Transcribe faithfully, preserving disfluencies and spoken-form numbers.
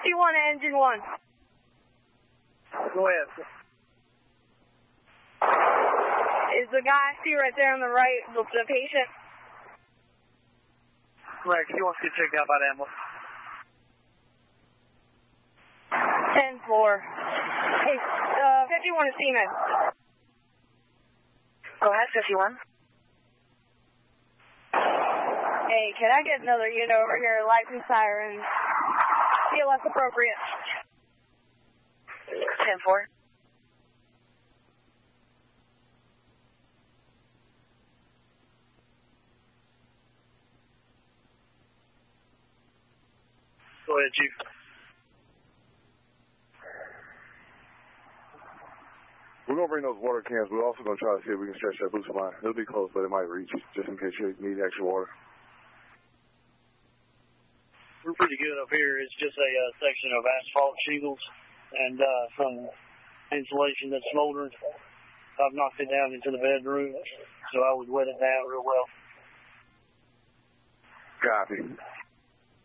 fifty-one engine one. Go ahead. Is the guy I see right there on the right the, the patient? Rex, he wants to get checked out by the ambulance. ten four. Hey, uh, fifty-one is Seaman. Go ahead, fifty-one. Hey, can I get another unit over here? Lights and sirens. Feel less appropriate. ten four. Go ahead, Chief. We're going to bring those water cans. We're also going to try to see if we can stretch that boost line. It'll be close, but it might reach, just in case you need extra water. We're pretty good up here. It's just a uh, section of asphalt shingles and uh, some insulation that's smoldering. I've knocked it down into the bedroom, so I would wet it down real well. Copy.